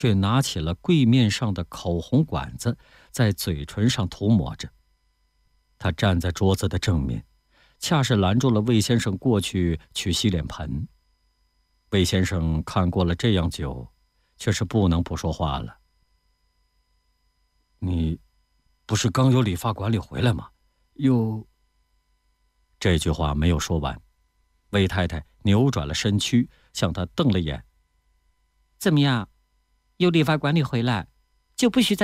却拿起了柜面上的口红管子，在嘴唇上涂抹着。他站在桌子的正面，恰是拦住了魏先生过去取洗脸盆。魏先生看过了这样久，却是不能不说话了。你不是刚由理发馆里回来吗？又……这句话没有说完，魏太太扭转了身躯，向他瞪了眼。怎么样，由理发馆里回来，就不许再